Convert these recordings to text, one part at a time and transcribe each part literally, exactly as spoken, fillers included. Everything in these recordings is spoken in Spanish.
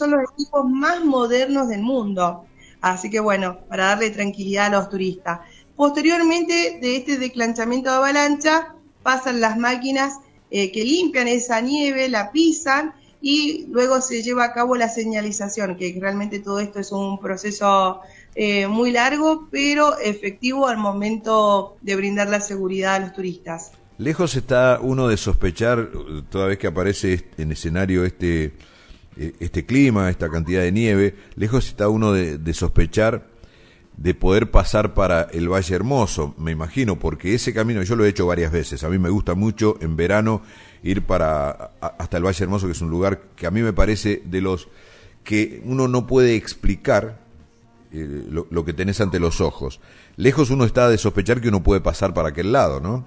son los equipos más modernos del mundo. Así que bueno, para darle tranquilidad a los turistas. Posteriormente de este declanchamiento de avalancha, pasan las máquinas eh, que limpian esa nieve, la pisan, y luego se lleva a cabo la señalización, que realmente todo esto es un proceso eh, muy largo, pero efectivo al momento de brindar la seguridad a los turistas. Lejos está uno de sospechar, toda vez que aparece en escenario este, este clima, esta cantidad de nieve, lejos está uno de, de sospechar de poder pasar para el Valle Hermoso, me imagino, porque ese camino yo lo he hecho varias veces. A mí me gusta mucho en verano ir para hasta el Valle Hermoso, que es un lugar que a mí me parece de los que uno no puede explicar eh, lo, lo que tenés ante los ojos. Lejos uno está de sospechar que uno puede pasar para aquel lado, ¿no?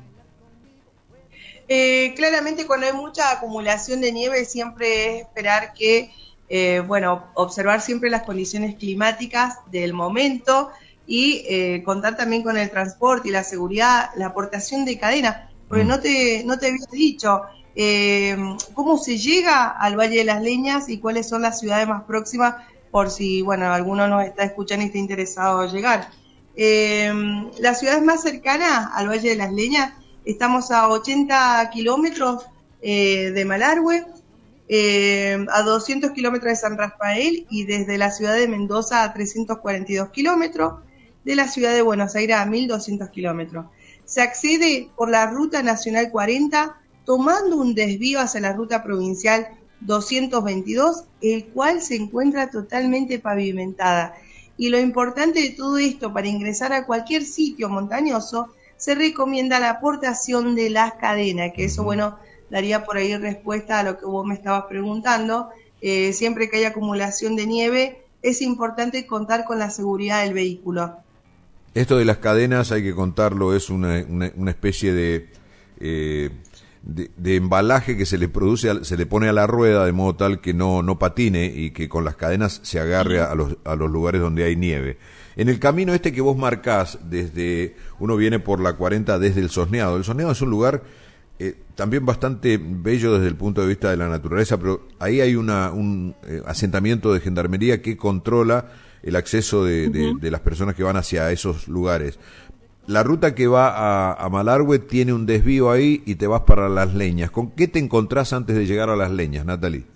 Eh, claramente cuando hay mucha acumulación de nieve siempre es esperar que, eh, bueno, observar siempre las condiciones climáticas del momento y eh, contar también con el transporte y la seguridad, la aportación de cadena, porque mm. no te no te había dicho eh, cómo se llega al Valle de las Leñas y cuáles son las ciudades más próximas, por si, bueno, alguno nos está escuchando y está interesado en llegar. Eh, las ciudades más cercanas al Valle de las Leñas, estamos a ochenta kilómetros eh, de Malargüe, eh, a doscientos kilómetros de San Rafael, y desde la ciudad de Mendoza a trescientos cuarenta y dos kilómetros, de la ciudad de Buenos Aires a mil doscientos kilómetros. Se accede por la Ruta Nacional cuarenta, tomando un desvío hacia la Ruta Provincial doscientos veintidós, el cual se encuentra totalmente pavimentada. Y lo importante de todo esto, para ingresar a cualquier sitio montañoso, se recomienda la aportación de las cadenas, que eso, bueno, daría por ahí respuesta a lo que vos me estabas preguntando. Eh, siempre que hay acumulación de nieve, es importante contar con la seguridad del vehículo. Esto de las cadenas, hay que contarlo, es una, una, una especie de, eh, de, de embalaje que se le produce, se le pone a la rueda de modo tal que no, no patine y que con las cadenas se agarre a los, a los lugares donde hay nieve. En el camino este que vos marcás, desde uno viene por la cuarenta desde el Sosneado. El Sosneado es un lugar eh, también bastante bello desde el punto de vista de la naturaleza, pero ahí hay una, un eh, asentamiento de gendarmería que controla el acceso de, de, uh-huh. de las personas que van hacia esos lugares. La ruta que va a, a Malargüe tiene un desvío ahí y te vas para Las Leñas. ¿Con qué te encontrás antes de llegar a Las Leñas, Natalie?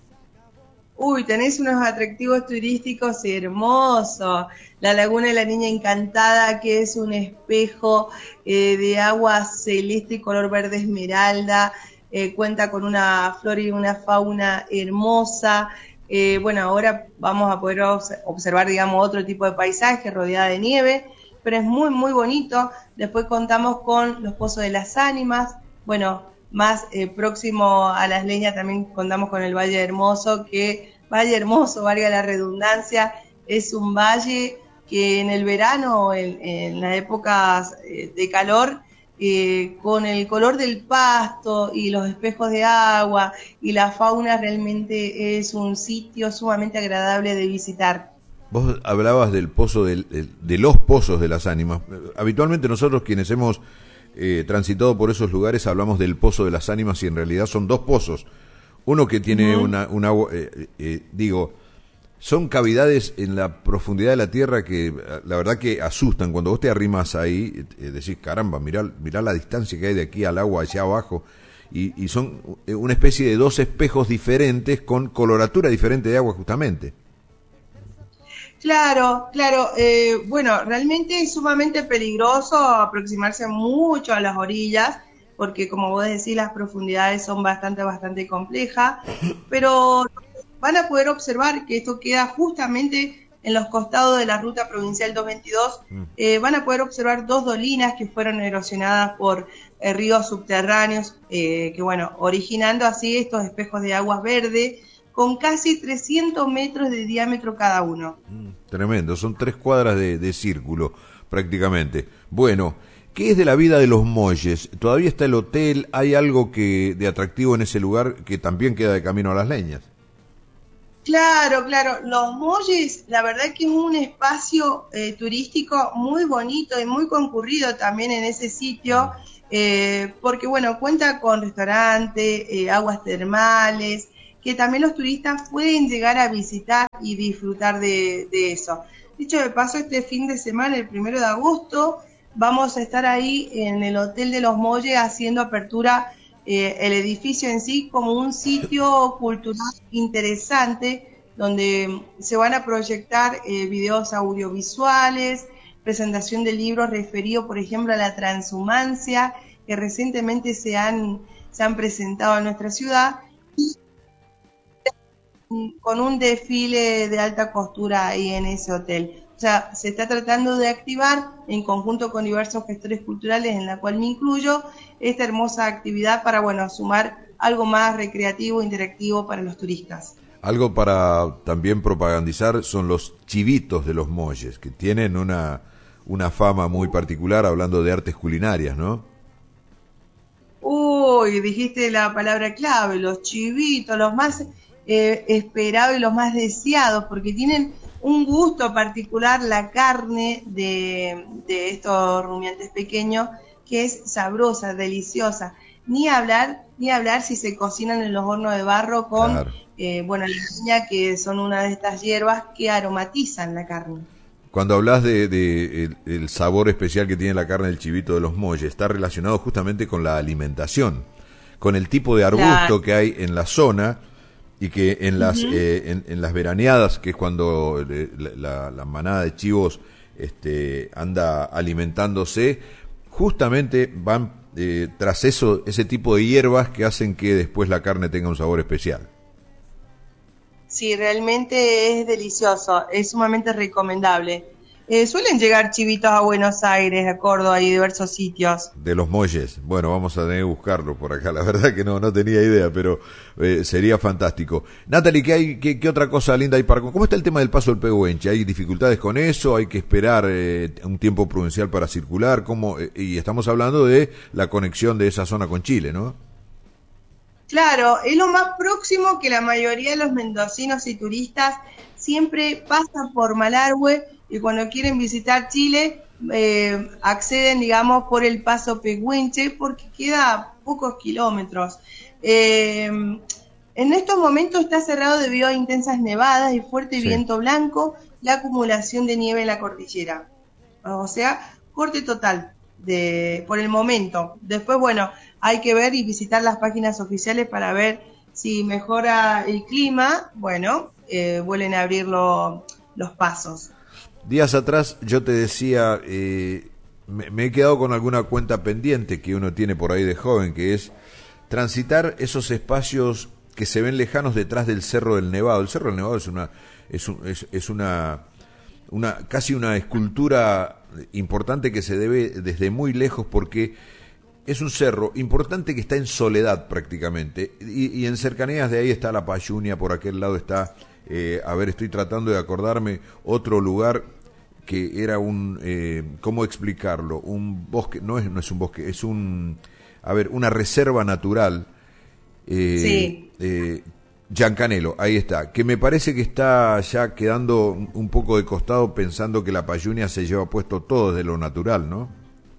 Uy, tenés unos atractivos turísticos hermosos. La Laguna de la Niña Encantada, que es un espejo eh, de agua celeste y color verde esmeralda, eh, cuenta con una flora y una fauna hermosa. Eh, bueno, ahora vamos a poder observar, digamos, otro tipo de paisaje rodeada de nieve, pero es muy, muy bonito. Después contamos con los Pozos de las Ánimas. Bueno, más eh, próximo a Las Leñas también contamos con el Valle Hermoso, que Valle Hermoso, valga la redundancia, es un valle que en el verano, en, en las épocas eh, de calor, eh, con el color del pasto y los espejos de agua y la fauna, realmente es un sitio sumamente agradable de visitar. Vos hablabas del pozo del, de, de los pozos de las ánimas. Habitualmente nosotros quienes hemos eh, transitado por esos lugares hablamos del pozo de las ánimas, y en realidad son dos pozos. Uno que tiene uh-huh. una, una eh, eh, digo, son cavidades en la profundidad de la tierra que la verdad que asustan. Cuando vos te arrimas ahí, eh, decís, caramba, mirá, mirá la distancia que hay de aquí al agua hacia abajo. Y, y son una especie de dos espejos diferentes con coloratura diferente de agua justamente. Claro, claro. Eh, bueno, realmente es sumamente peligroso aproximarse mucho a las orillas, porque como vos decís, las profundidades son bastante, bastante complejas, pero van a poder observar que esto queda justamente en los costados de la Ruta Provincial doscientos veintidós. Eh, van a poder observar dos dolinas que fueron erosionadas por eh, ríos subterráneos, eh, que bueno, originando así estos espejos de aguas verdes, con casi trescientos metros de diámetro cada uno. Tremendo, son tres cuadras de, de círculo prácticamente. Bueno, ¿qué es de la vida de los Molles? ¿Todavía está el hotel? ¿Hay algo que de atractivo en ese lugar que también queda de camino a Las Leñas? Claro, claro. Los Molles, la verdad que es un espacio eh, turístico muy bonito y muy concurrido también en ese sitio, eh, porque bueno, cuenta con restaurante, eh, aguas termales, que también los turistas pueden llegar a visitar y disfrutar de, de eso. Dicho de paso, este fin de semana, el primero de agosto, vamos a estar ahí en el Hotel de los Molles haciendo apertura eh, el edificio en sí como un sitio cultural interesante donde se van a proyectar eh, videos audiovisuales, presentación de libros referidos, por ejemplo, a la transhumancia, que recientemente se han, se han presentado en nuestra ciudad, y con un desfile de alta costura ahí en ese hotel. O sea, se está tratando de activar, en conjunto con diversos gestores culturales, en la cual me incluyo, esta hermosa actividad para, bueno, sumar algo más recreativo, interactivo para los turistas. Algo para también propagandizar son los chivitos de los Molles, que tienen una, una fama muy particular, hablando de artes culinarias, ¿no? Uy, dijiste la palabra clave, los chivitos, los más eh, esperados y los más deseados, porque tienen un gusto particular la carne de, de estos rumiantes pequeños, que es sabrosa, deliciosa. Ni hablar, ni hablar si se cocinan en los hornos de barro con, claro. eh, bueno, la leña, que son una de estas hierbas que aromatizan la carne. Cuando hablas de, de el, el sabor especial que tiene la carne del chivito de los Molles, está relacionado justamente con la alimentación, con el tipo de arbusto claro. que hay en la zona, y que en las uh-huh. eh, en, en las veraneadas, que es cuando eh, la, la manada de chivos este, anda alimentándose, justamente van eh, tras eso, ese tipo de hierbas que hacen que después la carne tenga un sabor especial. Sí, realmente es delicioso, es sumamente recomendable. Eh, suelen llegar chivitos a Buenos Aires, a Córdoba y diversos sitios. De los Molles. Bueno, vamos a tener que buscarlo por acá. La verdad que no no tenía idea, pero eh, sería fantástico. Natalie, ¿qué, hay, qué, ¿qué otra cosa linda hay para...? ¿Cómo está el tema del paso del Pehuenche? ¿Hay dificultades con eso? ¿Hay que esperar eh, un tiempo prudencial para circular? ¿Cómo? Eh, y estamos hablando de la conexión de esa zona con Chile, ¿no? Claro, es lo más próximo que la mayoría de los mendocinos y turistas siempre pasan por Malargüe, y cuando quieren visitar Chile eh, acceden, digamos, por el paso Pehuenche, porque queda a pocos kilómetros. Eh, en estos momentos está cerrado debido a intensas nevadas y fuerte sí. viento blanco, la acumulación de nieve en la cordillera. O sea, corte total de por el momento. Después, bueno, hay que ver y visitar las páginas oficiales para ver si mejora el clima. Bueno, eh, vuelven a abrir lo, los pasos. Días atrás yo te decía, eh, me, me he quedado con alguna cuenta pendiente que uno tiene por ahí de joven, que es transitar esos espacios que se ven lejanos detrás del Cerro del Nevado. El Cerro del Nevado es una es, un, es, es una, una casi una escultura importante que se debe desde muy lejos, porque es un cerro importante que está en soledad prácticamente, y, y en cercanías de ahí está la Payunia, por aquel lado está, eh, a ver, estoy tratando de acordarme otro lugar que era un, eh, ¿cómo explicarlo? Un bosque, no es, no es un bosque, es un, a ver, una reserva natural. Eh, sí. Eh, Giancanelo, ahí está, que me parece que está ya quedando un poco de costado, pensando que la Payunia se lleva puesto todo de lo natural, ¿no?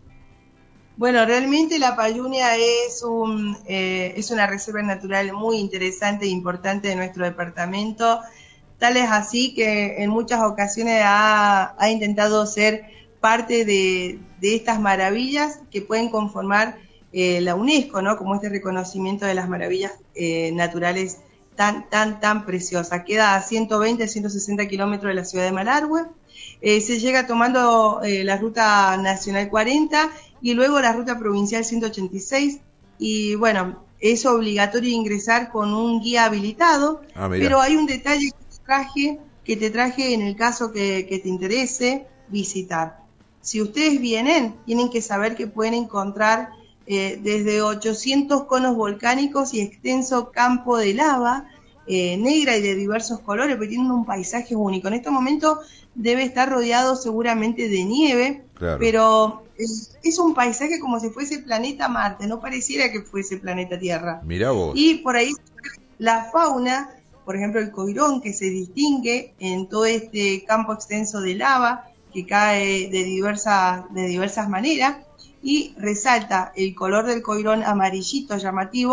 Bueno, realmente la Payunia es un eh, es una reserva natural muy interesante e importante de nuestro departamento. Tal es así que en muchas ocasiones ha, ha intentado ser parte de, de estas maravillas que pueden conformar eh, la UNESCO, ¿no? Como este reconocimiento de las maravillas eh, naturales tan, tan, tan preciosas. Queda a ciento veinte, ciento sesenta kilómetros de la ciudad de Malargüe. Eh, se llega tomando eh, la ruta nacional cuarenta y luego la ruta provincial ciento ochenta y seis. Y bueno, es obligatorio ingresar con un guía habilitado, ah, pero hay un detalle traje que te traje en el caso que, que te interese visitar. Si ustedes vienen, tienen que saber que pueden encontrar eh, desde ochocientos conos volcánicos y extenso campo de lava eh, negra y de diversos colores, porque tienen un paisaje único. En este momento debe estar rodeado seguramente de nieve, claro. pero es, es un paisaje como si fuese planeta Marte, no pareciera que fuese planeta Tierra. Mirá vos. Y por ahí la fauna, por ejemplo el coirón, que se distingue en todo este campo extenso de lava que cae de diversas, de diversas maneras, y resalta el color del coirón amarillito llamativo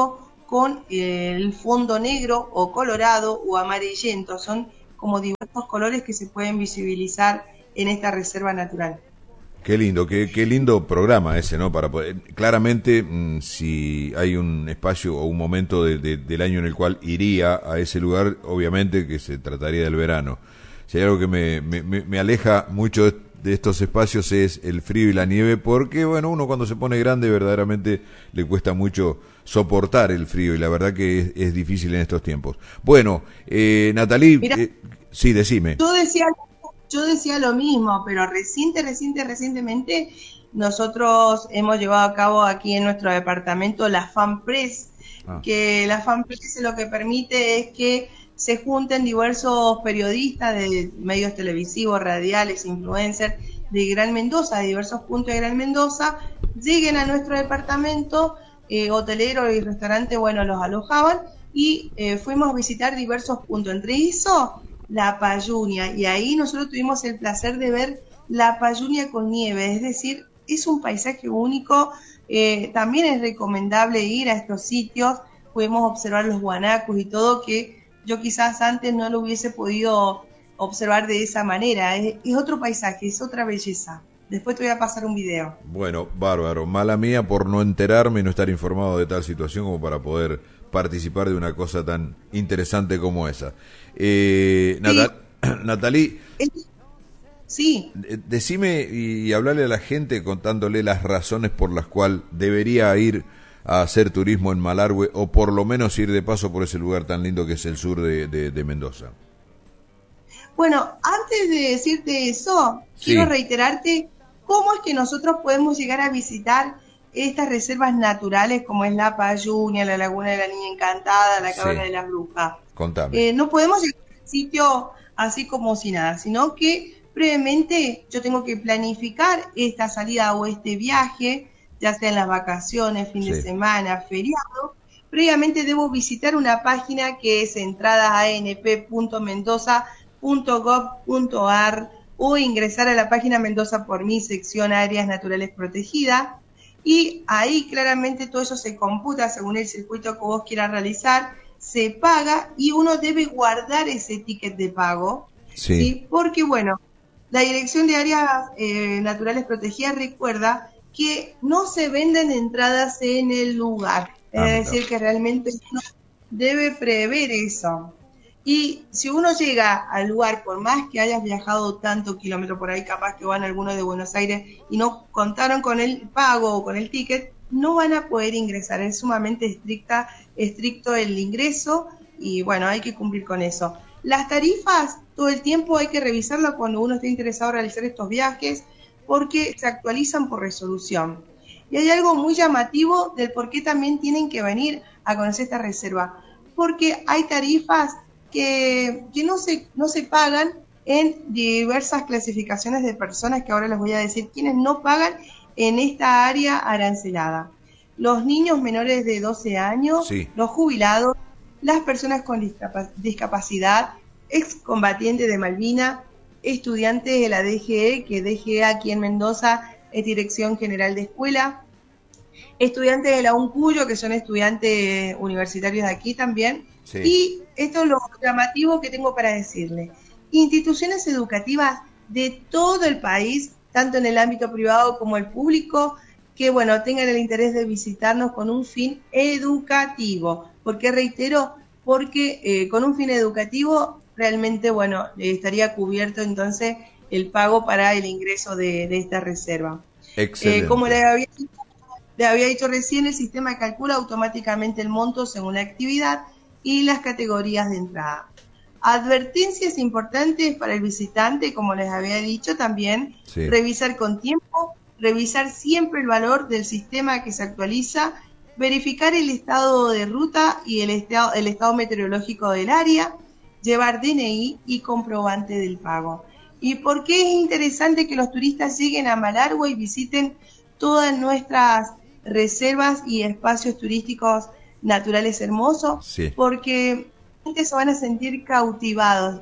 con el fondo negro o colorado o amarillento. Son como diversos colores que se pueden visibilizar en esta reserva natural. Qué lindo, qué, qué lindo programa ese, ¿no? Para poder, claramente, mmm, si hay un espacio o un momento de, de, del año en el cual iría a ese lugar, obviamente que se trataría del verano. Si hay algo que me, me, me aleja mucho de estos espacios es el frío y la nieve, porque, bueno, uno cuando se pone grande verdaderamente le cuesta mucho soportar el frío y la verdad que es, es difícil en estos tiempos. Bueno, eh, Natalie, Mira, eh, sí, decime. Yo decía Yo decía lo mismo, pero reciente, reciente, recientemente nosotros hemos llevado a cabo aquí en nuestro departamento la FanPress, ah. que la FanPress lo que permite es que se junten diversos periodistas de medios televisivos, radiales, influencers de Gran Mendoza, de diversos puntos de Gran Mendoza, lleguen a nuestro departamento, eh, hoteleros y restaurantes, bueno, los alojaban y eh, fuimos a visitar diversos puntos, entre eso la Payunia, y ahí nosotros tuvimos el placer de ver la Payunia con nieve, es decir, es un paisaje único. Eh, también es recomendable ir a estos sitios, pudimos observar los guanacos y todo, que yo quizás antes no lo hubiese podido observar de esa manera. Es, es otro paisaje, es otra belleza. Después te voy a pasar un video. Bueno, bárbaro, mala mía por no enterarme y no estar informado de tal situación como para poder participar de una cosa tan interesante como esa. Eh, Natal sí. Natalie, sí. Decime y hablarle a la gente contándole las razones por las cuales debería ir a hacer turismo en Malargüe o por lo menos ir de paso por ese lugar tan lindo que es el sur de, de, de Mendoza. Bueno, antes de decirte eso, sí. quiero reiterarte cómo es que nosotros podemos llegar a visitar estas reservas naturales como es la Payunia, la Laguna de la Niña Encantada, la Caverna sí. de las Brujas. Contame. Eh, no podemos llegar al sitio así como si nada, sino que previamente yo tengo que planificar esta salida o este viaje, ya sea en las vacaciones, fin sí. de semana, feriado. Previamente debo visitar una página que es entradas a n p punto mendoza punto gov punto a r o ingresar a la página Mendoza por mí, sección Áreas Naturales Protegidas. Y ahí claramente todo eso se computa según el circuito que vos quieras realizar, se paga y uno debe guardar ese ticket de pago, sí. ¿sí? Porque bueno, la Dirección de Áreas eh, Naturales Protegidas recuerda que no se venden entradas en el lugar, ah, es decir, que realmente uno debe prever eso. Y si uno llega al lugar, por más que hayas viajado tanto kilómetro por ahí, capaz que van algunos de Buenos Aires y no contaron con el pago o con el ticket, no van a poder ingresar. Es sumamente estricta, estricto el ingreso y bueno, hay que cumplir con eso. Las tarifas, todo el tiempo hay que revisarlas cuando uno esté interesado en realizar estos viajes porque se actualizan por resolución. Y hay algo muy llamativo del por qué también tienen que venir a conocer esta reserva, porque hay tarifas que, que no se, no se pagan en diversas clasificaciones de personas, que ahora les voy a decir quienes no pagan en esta área arancelada. Los niños menores de doce años, sí. los jubilados, las personas con discap- discapacidad, excombatientes de Malvinas, estudiantes de la D G E, que D G E aquí en Mendoza es Dirección General de Escuela, estudiantes de la UNCUYO, que son estudiantes universitarios de aquí también, sí. y esto es lo llamativo que tengo para decirle. Instituciones educativas de todo el país, tanto en el ámbito privado como el público, que bueno, tengan el interés de visitarnos con un fin educativo. ¿Por qué reitero? Porque eh, con un fin educativo realmente, bueno, eh, estaría cubierto entonces el pago para el ingreso de, de esta reserva. Excelente. Eh, como le había, le había dicho recién, el sistema calcula automáticamente el monto según la actividad y las categorías de entrada. Advertencias importantes para el visitante, como les había dicho también, sí. revisar con tiempo, revisar siempre el valor del sistema que se actualiza, verificar el estado de ruta y el estado, el estado meteorológico del área, llevar D N I y comprobante del pago. ¿Y por qué es interesante que los turistas lleguen a Malargüe y visiten todas nuestras reservas y espacios turísticos naturales hermosos? Sí. Porque se van a sentir cautivados,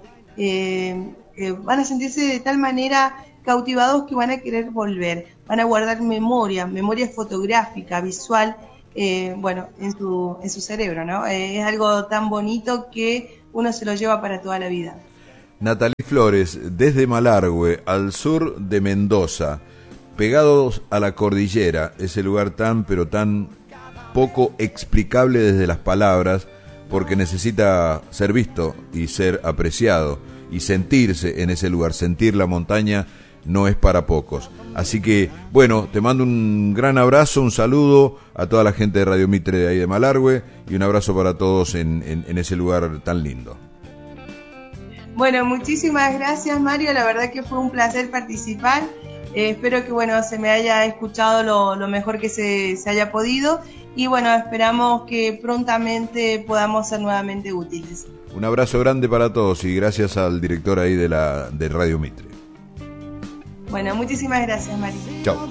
eh, eh, van a sentirse de tal manera cautivados que van a querer volver, van a guardar memoria, memoria fotográfica, visual, eh, bueno, en su, en su cerebro, ¿no? Eh, es algo tan bonito que uno se lo lleva para toda la vida. Natalie Flores, desde Malargüe, al sur de Mendoza, pegados a la cordillera, ese lugar tan, pero tan poco explicable desde las palabras, porque necesita ser visto y ser apreciado y sentirse en ese lugar, sentir la montaña no es para pocos. Así que, bueno, te mando un gran abrazo, un saludo a toda la gente de Radio Mitre de ahí de Malargüe y un abrazo para todos en, en, en ese lugar tan lindo. Bueno, muchísimas gracias, Mario, la verdad que fue un placer participar. Eh, espero que, bueno, se me haya escuchado lo, lo mejor que se, se haya podido y, bueno, esperamos que prontamente podamos ser nuevamente útiles. Un abrazo grande para todos y gracias al director ahí de, la, de Radio Mitre. Bueno, muchísimas gracias, Mario. Chao.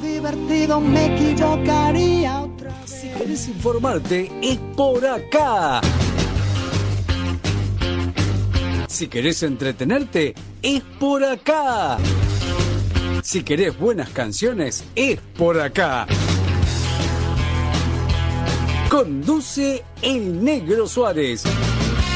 Si querés informarte, es por acá. Si querés entretenerte, es por acá. Si querés buenas canciones, es por acá. Conduce el Negro Suárez.